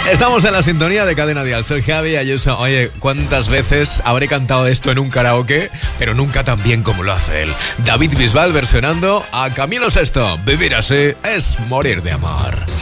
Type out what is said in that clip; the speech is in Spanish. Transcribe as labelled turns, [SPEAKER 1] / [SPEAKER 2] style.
[SPEAKER 1] Estamos en la sintonía de Cadena Dial. Soy Javi Ayuso. Oye, ¿cuántas veces habré cantado esto en un karaoke? Pero nunca tan bien como lo hace él. David Bisbal versionando a Camilo Sesto. Vivir así es morir de amor.